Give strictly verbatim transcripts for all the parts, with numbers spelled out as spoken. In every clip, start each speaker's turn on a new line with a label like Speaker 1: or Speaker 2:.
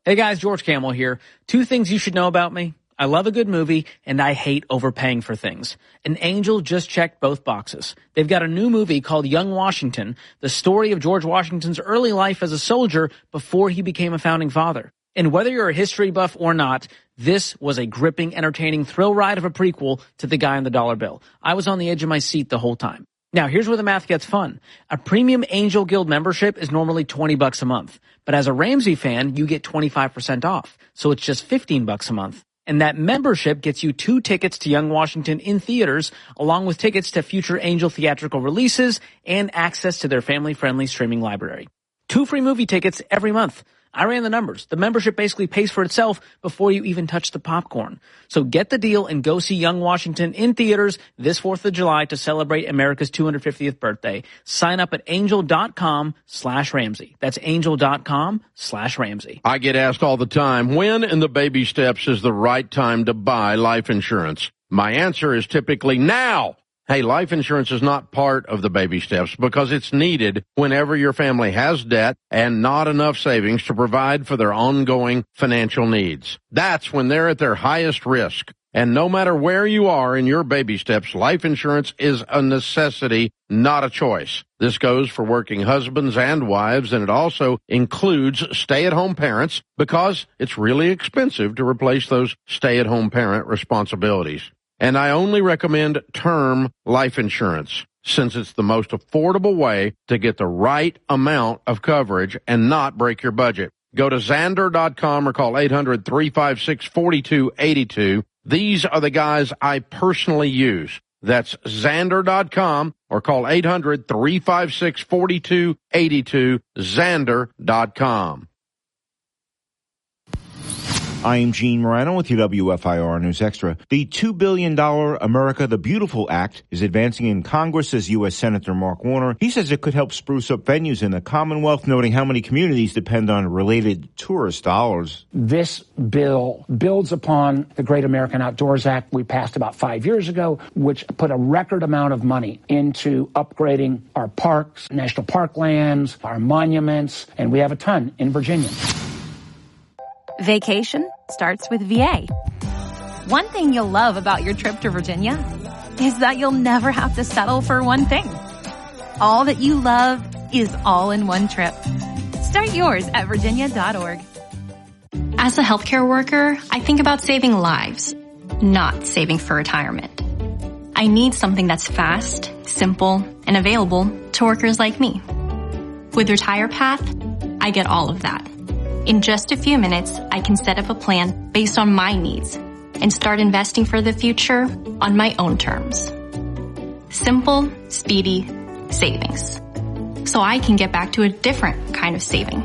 Speaker 1: Hey guys, George Camel here. Two things you should know about me. I love a good movie, and I hate overpaying for things. And Angel just checked both boxes. They've got a new movie called Young Washington, the story of George Washington's early life as a soldier before he became a founding father. And whether you're a history buff or not, this was a gripping, entertaining thrill ride of a prequel to The Guy on the Dollar Bill. I was on the edge of my seat the whole time. Now, here's where the math gets fun. A premium Angel Guild membership is normally twenty bucks a month. But as a Ramsey fan, you get twenty-five percent off. So it's just fifteen bucks a month. And that membership gets you two tickets to Young Washington in theaters, along with tickets to future Angel theatrical releases and access to their family-friendly streaming library. Two free movie tickets every month. I ran the numbers. The membership basically pays for itself before you even touch the popcorn. So get the deal and go see Young Washington in theaters this fourth of July to celebrate America's two hundred fiftieth birthday. Sign up at angel.com slash Ramsey. That's angel.com slash Ramsey.
Speaker 2: I get asked all the time, when in the baby steps is the right time to buy life insurance? My answer is typically now. Hey, life insurance is not part of the baby steps because it's needed whenever your family has debt and not enough savings to provide for their ongoing financial needs. That's when they're at their highest risk. And no matter where you are in your baby steps, life insurance is a necessity, not a choice. This goes for working husbands and wives, and it also includes stay-at-home parents because it's really expensive to replace those stay-at-home parent responsibilities. And I only recommend term life insurance since it's the most affordable way to get the right amount of coverage and not break your budget. Go to Xander dot com or call eight hundred, three five six, four two eight two. These are the guys I personally use. That's Xander dot com or call eight hundred, three five six, four two eight two, Xander dot com.
Speaker 3: I am Gene Morano with your W F I R News Extra. The two billion dollars America the Beautiful Act is advancing in Congress, says U S Senator Mark Warner. He says it could help spruce up venues in the Commonwealth, noting how many communities depend on related tourist dollars.
Speaker 4: This bill builds upon the Great American Outdoors Act we passed about five years ago, which put a record amount of money into upgrading our parks, national park lands, our monuments, and we have a ton in Virginia.
Speaker 5: Vacation starts with V A. One thing you'll love about your trip to Virginia is that you'll never have to settle for one thing. All that you love is all in one trip. Start yours at virginia dot org.
Speaker 6: As a healthcare worker, I think about saving lives, not saving for retirement. I need something that's fast, simple, and available to workers like me. With RetirePath, I get all of that. In just a few minutes, I can set up a plan based on my needs and start investing for the future on my own terms. Simple, speedy savings. So I can get back to a different kind of saving.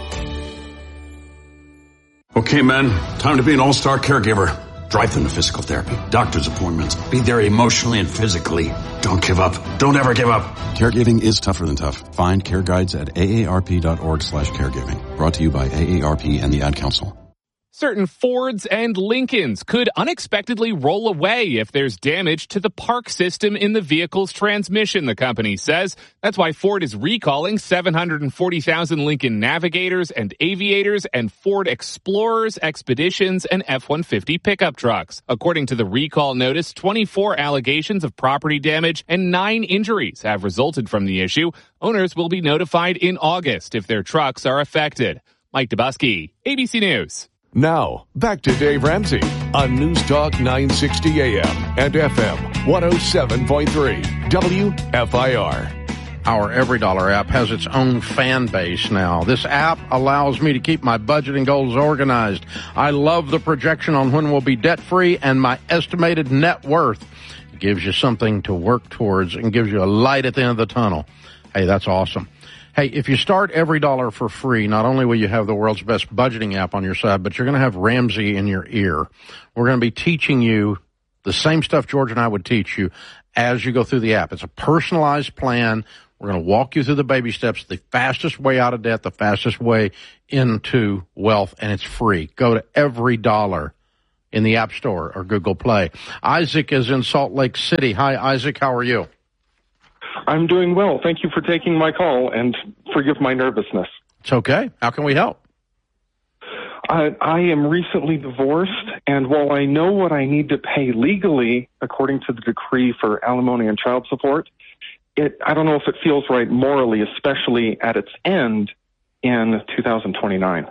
Speaker 7: Okay, men, time to be an all-star caregiver. Drive them to physical therapy, doctor's appointments. Be there emotionally and physically. Don't give up. Don't ever give up.
Speaker 8: Caregiving is tougher than tough. Find care guides at A A R P dot org slash caregiving. Brought to you by A A R P and the Ad Council.
Speaker 9: Certain Fords and Lincolns could unexpectedly roll away if there's damage to the park system in the vehicle's transmission, the company says. That's why Ford is recalling seven hundred forty thousand Lincoln Navigators and Aviators and Ford Explorers, Expeditions, and F one fifty pickup trucks. According to the recall notice, twenty-four allegations of property damage and nine injuries have resulted from the issue. Owners will be notified in August if their trucks are affected. Mike Dubusky, A B C News.
Speaker 10: Now, back to Dave Ramsey on News Talk nine sixty A M and F M one oh seven point three W F I R.
Speaker 2: Our EveryDollar app has its own fan base now. This app allows me to keep my budgeting goals organized. I love the projection on when we'll be debt-free and my estimated net worth. It gives you something to work towards and gives you a light at the end of the tunnel. Hey, that's awesome. Hey, if you start EveryDollar for free, not only will you have the world's best budgeting app on your side, but you're going to have Ramsey in your ear. We're going to be teaching you the same stuff George and I would teach you as you go through the app. It's a personalized plan. We're going to walk you through the baby steps, the fastest way out of debt, the fastest way into wealth, and it's free. Go to EveryDollar in the App Store or Google Play. Isaac is in Salt Lake City. Hi, Isaac. How are you?
Speaker 11: I'm doing well. Thank you for taking my call, and forgive my nervousness.
Speaker 2: It's okay. How can we help?
Speaker 11: I, I am recently divorced, and while I know what I need to pay legally, according to the decree for alimony and child support, it I don't know if it feels right morally, especially at its end in two thousand twenty-nine.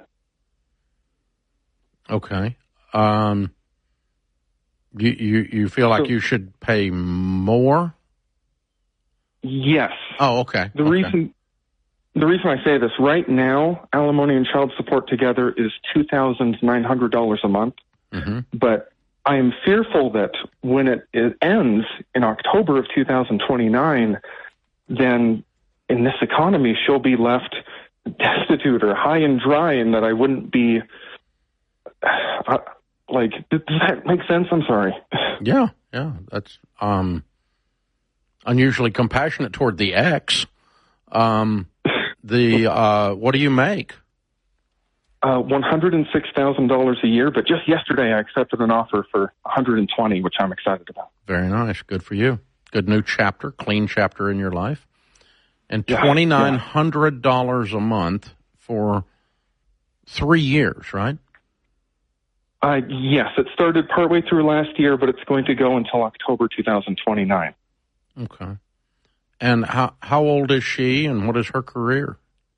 Speaker 2: Okay. Um, you, you, you feel like
Speaker 11: So-
Speaker 2: you should pay more?
Speaker 11: Yes.
Speaker 2: Oh, okay.
Speaker 11: The
Speaker 2: okay.
Speaker 11: reason the reason I say this, right now, alimony and child support together is two thousand nine hundred dollars a month.
Speaker 2: Mm-hmm.
Speaker 11: But I am fearful that when it, it ends in October of two thousand twenty-nine, then in this economy, she'll be left destitute or high and dry, and that I wouldn't be, uh, like, does that make sense? I'm sorry.
Speaker 2: Yeah, yeah. That's um, unusually compassionate toward the ex. Um, the uh, what do you make?
Speaker 11: Uh, one hundred six thousand dollars a year, but just yesterday I accepted an offer for one hundred twenty dollars, which I'm excited about.
Speaker 2: Very nice. Good for you. Good new chapter, clean chapter in your life. And
Speaker 11: Yeah,
Speaker 2: twenty-nine hundred dollars a month for three years, right?
Speaker 11: Uh, yes, it started partway through last year, but it's going to go until October two thousand twenty-nine.
Speaker 2: Okay. And how how old is she, and what is her career?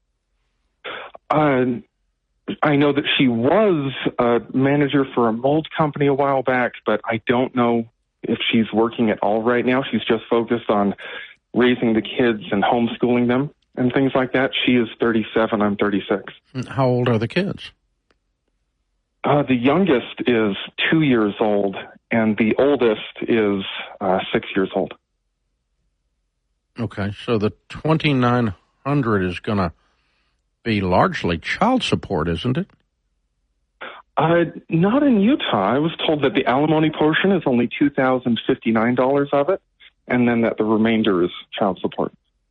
Speaker 11: Uh, I know that she was a manager for a mold company a while back, but I don't know if she's working at all right now. She's just focused on raising the kids and homeschooling them and things like that. She is thirty-seven. I'm thirty-six.
Speaker 2: How old are the kids?
Speaker 11: Uh, the youngest is two years old, and the oldest is uh, six years old.
Speaker 2: Okay, so the twenty-nine hundred is going to be largely child support, isn't it?
Speaker 11: Uh, not in Utah. I was told that the alimony portion is only two thousand fifty-nine dollars of it, and then that the remainder is child support.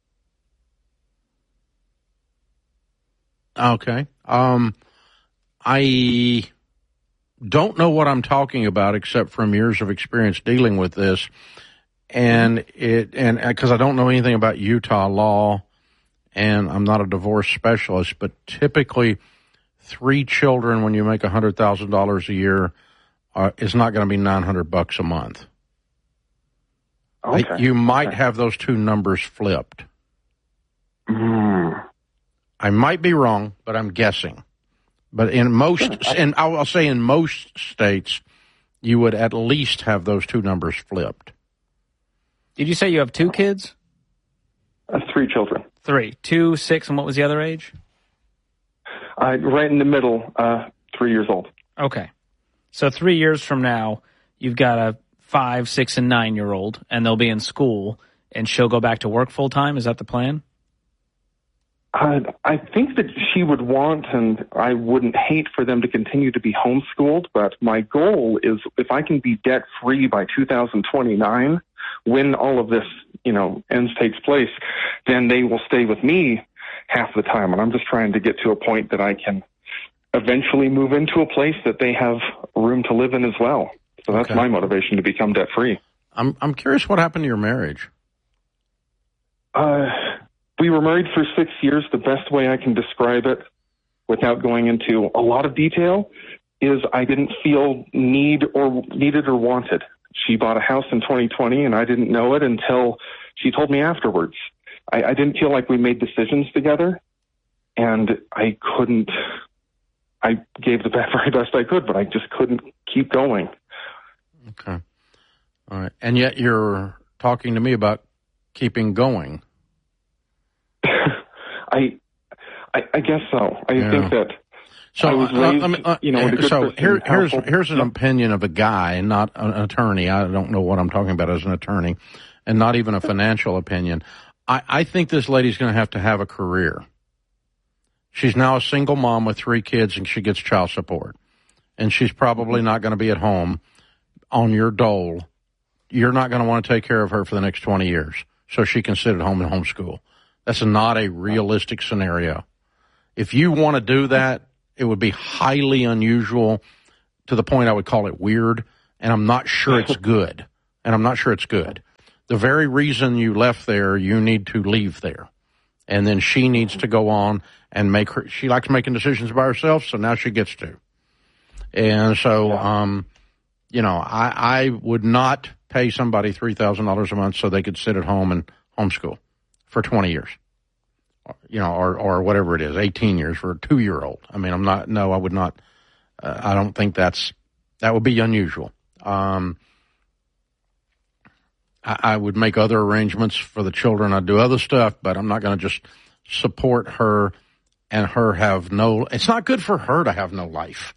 Speaker 2: Okay. Um, I don't know what I'm talking about except from years of experience dealing with this, and it and because I don't know anything about Utah law, and I'm not a divorce specialist, but typically three children when you make one hundred thousand dollars a year uh, is not going to be nine hundred bucks a month.
Speaker 11: Okay.
Speaker 2: I, you might
Speaker 11: okay.
Speaker 2: have those two numbers flipped.
Speaker 11: Mm.
Speaker 2: I might be wrong, but I'm guessing. But in most, and I'll, I'll say in most states, you would at least have those two numbers flipped.
Speaker 1: Did you say you have two kids?
Speaker 11: Uh, three children.
Speaker 1: Three. Two, six, and what was the other age?
Speaker 11: Uh, right in the middle, uh, three years old.
Speaker 1: Okay. So three years from now, you've got a five, six, and nine-year-old, and they'll be in school, and she'll go back to work full-time? Is that the plan?
Speaker 11: Uh, I think that she would want, and I wouldn't hate for them to continue to be homeschooled, but my goal is if I can be debt-free by two thousand twenty-nine, when all of this, you know, ends takes place, then they will stay with me half the time. And I'm just trying to get to a point that I can eventually move into a place that they have room to live in as well. So that's
Speaker 2: Okay.
Speaker 11: my motivation, to become debt-free.
Speaker 2: I'm I'm curious what happened to your marriage.
Speaker 11: Uh, we were married for six years. The best way I can describe it, without going into a lot of detail, is I didn't feel need or needed or wanted. She bought a house in twenty twenty, and I didn't know it until she told me afterwards. I, I didn't feel like we made decisions together, and I couldn't. I gave the very best I could, but I just couldn't keep going.
Speaker 2: Okay. All right. And yet you're talking to me about keeping going.
Speaker 11: I, I, I guess so. I
Speaker 2: Yeah.
Speaker 11: think that
Speaker 2: So,
Speaker 11: I was
Speaker 2: uh,
Speaker 11: raised,
Speaker 2: I mean, uh,
Speaker 11: you know, with a good
Speaker 2: so
Speaker 11: Christian
Speaker 2: here, here's
Speaker 11: household.
Speaker 2: here's an opinion of a guy, not an attorney. I don't know what I'm talking about as an attorney, and not even a financial opinion. I, I think this lady's going to have to have a career. She's now a single mom with three kids, and she gets child support, and she's probably not going to be at home on your dole. You're not going to want to take care of her for the next twenty years, so she can sit at home and homeschool. That's not a realistic scenario. If you want to do that, it would be highly unusual to the point I would call it weird, and I'm not sure it's good. And I'm not sure it's good. The very reason you left there, you need to leave there. And then she needs to go on and make her, she likes making decisions by herself, so now she gets to. And so, yeah. um, you know, I, I would not pay somebody three thousand dollars a month so they could sit at home and homeschool for twenty years, you know, or, or whatever it is, eighteen years for a two-year-old. I mean, I'm not, no, I would not, uh, I don't think that's, that would be unusual. Um, I, I would make other arrangements for the children. I'd do other stuff, but I'm not going to just support her and her have no, it's not good for her to have no life.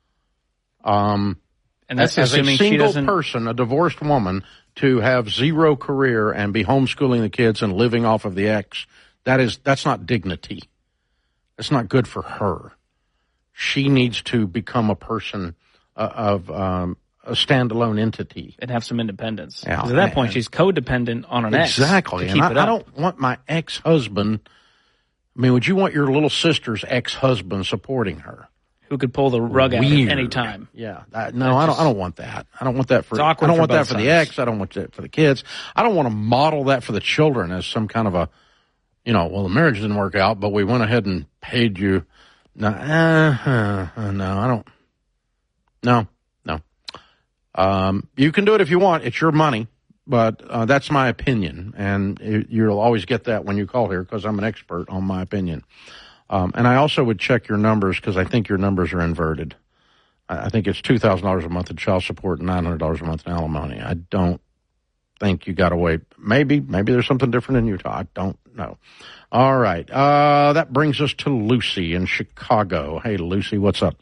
Speaker 2: Um,
Speaker 1: and that's
Speaker 2: as
Speaker 1: assuming
Speaker 2: a single
Speaker 1: she doesn't...
Speaker 2: person, a divorced woman, to have zero career and be homeschooling the kids and living off of the ex, that is, that's not dignity. That's not good for her. She needs to become a person uh, of um, a standalone entity.
Speaker 1: And have some independence.
Speaker 2: Yeah,
Speaker 1: at that point, she's codependent on an ex.
Speaker 2: Exactly.
Speaker 1: To
Speaker 2: and
Speaker 1: keep
Speaker 2: I,
Speaker 1: it up.
Speaker 2: I don't want my ex-husband, I mean, would you want your little sister's ex-husband supporting her?
Speaker 1: Who could pull the rug out at any time.
Speaker 2: Yeah. That, no, I don't I don't want that. I don't want that for I don't
Speaker 1: for
Speaker 2: want that for
Speaker 1: sides.
Speaker 2: the ex. I don't want that for the kids. I don't want to model that for the children as some kind of a, you know, well, the marriage didn't work out, but we went ahead and paid you. No, uh, uh, no, I don't. No, no. Um, you can do it if you want. It's your money, but uh, that's my opinion, and it, you'll always get that when you call here because I'm an expert on my opinion. Um, and I also would check your numbers because I think your numbers are inverted. I, I think it's two thousand dollars a month in child support and nine hundred dollars a month in alimony. I don't think you got away. Maybe, maybe there's something different in Utah. I don't know. All right. Uh, that brings us to Lucy in Chicago. Hey, Lucy, what's up?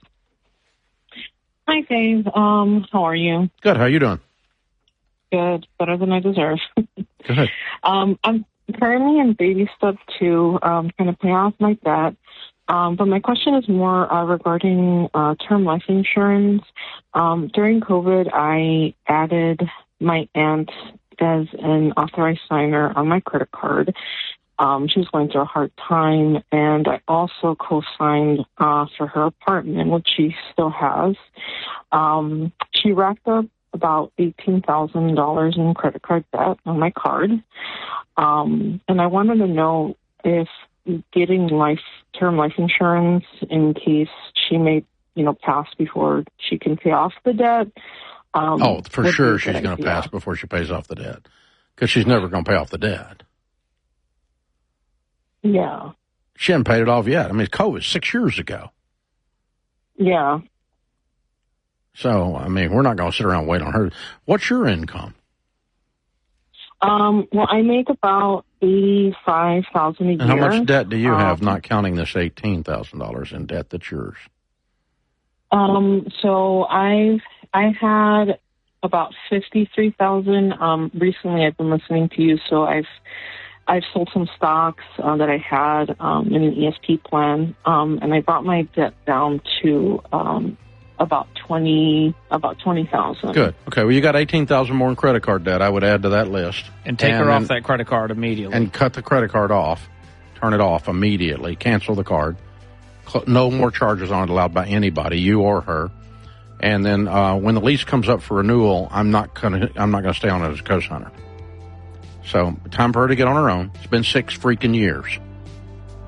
Speaker 12: Hi, Dave. Um, how are you?
Speaker 2: Good. How you doing?
Speaker 12: Good. Better than I deserve.
Speaker 2: Good.
Speaker 12: Um, I'm currently in baby step two, um, trying to pay off my debt. Um, but my question is more uh, regarding uh, term life insurance. Um, during COVID, I added my aunt as an authorized signer on my credit card. Um, she was going through a hard time, and I also co-signed uh, for her apartment, which she still has. Um, she racked up about eighteen thousand dollars in credit card debt on my card. Um, and I wanted to know if getting life term life insurance in case she may, you know, pass before she can pay off the debt. Um,
Speaker 2: oh, for sure she's going to pass before she pays off the debt because she's never going to pay off the debt.
Speaker 12: Yeah.
Speaker 2: She hasn't paid it off yet. I mean, COVID six years ago.
Speaker 12: Yeah.
Speaker 2: So, I mean, we're not going to sit around and wait on her. What's your income?
Speaker 12: Um, well, I make about eighty-five thousand dollars a
Speaker 2: and
Speaker 12: year.
Speaker 2: How much debt do you
Speaker 12: um,
Speaker 2: have, not counting this eighteen thousand dollars in debt that's yours?
Speaker 12: Um, so I've, I had about fifty-three thousand dollars. Um, recently I've been listening to you, so I've, I've sold some stocks uh, that I had um, in an E S P plan, um, and I brought my debt down to um, about twenty, about twenty thousand.
Speaker 2: Good. Okay. Well, you got eighteen thousand more in credit card debt. I would add to that list
Speaker 1: and take
Speaker 2: and,
Speaker 1: her off
Speaker 2: and,
Speaker 1: that credit card immediately
Speaker 2: and cut the credit card off. Turn it off immediately. Cancel the card. No more charges on it allowed by anybody, you or her. And then uh, when the lease comes up for renewal, I'm not gonna I'm not gonna stay on it as a co-signer. So time for her to get on her own. It's been six freaking years.